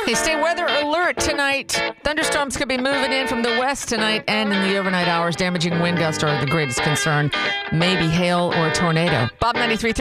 Hey, stay weather alert tonight. Thunderstorms could be moving in from the west tonight and in the overnight hours. Damaging wind gusts are the greatest concern. Maybe hail or a tornado. Bob 93.3.